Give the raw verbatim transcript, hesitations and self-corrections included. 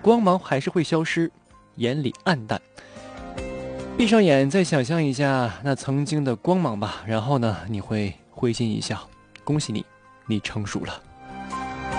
光芒还是会消失，眼里暗淡。闭上眼，再想象一下那曾经的光芒吧，然后呢，你会会心一笑，恭喜你，你成熟了。